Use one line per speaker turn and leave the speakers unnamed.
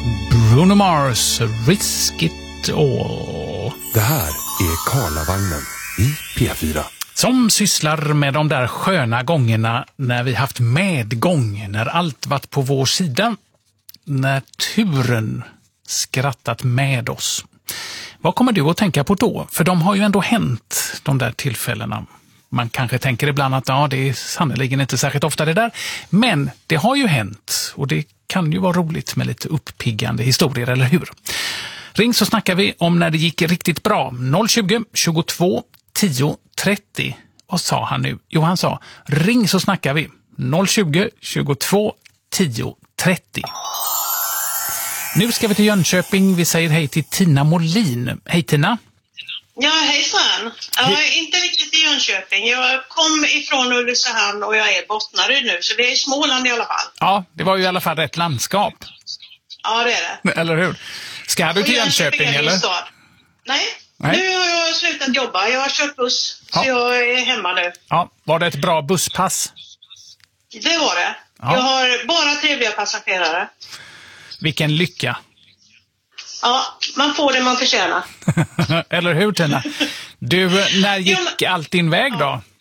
Bruno Mars, Risk It All.
Det här är Karlavagnen i P4.
Som sysslar med de där sköna gångerna när vi haft medgång, när allt varit på vår sida, när turen skrattat med oss. Vad kommer du att tänka på då? För de har ju ändå hänt, de där tillfällena. Man kanske tänker ibland att ja, det är sannoliken inte särskilt ofta det där. Men det har ju hänt och det kan ju vara roligt med lite uppiggande historier, eller hur? Ring så snackar vi om när det gick riktigt bra. 020 22 10 30. Vad sa han nu? Jo, han sa ring så snackar vi. 020 22 10 30. Nu ska vi till Jönköping. Vi säger hej till Tina Molin. Hej Tina.
Ja, hejsan. Jag är inte riktigt i Jönköping. Jag kom ifrån Ulricehamn och jag är Bottnaryd nu. Så det är Småland i alla fall.
Ja, det var ju i alla fall rätt landskap.
Ja, det är det.
Eller hur? Ska du till Jönköping eller?
Nej, nu har jag slutat jobba. Jag har kört buss, så jag är hemma nu.
Ja, var det ett bra busspass?
Det var det. Ja. Jag har bara trevliga passagerare.
Vilken lycka.
Ja, man får det man förtjänar.
Eller hur, Tina? Du, när gick allt din väg då?